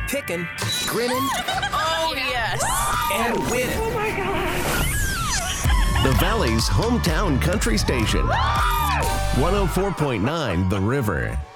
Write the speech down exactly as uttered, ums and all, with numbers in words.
picking, grinning, Oh, yes. and winning. Oh my God. The Valley's hometown country station. one oh four point nine The River.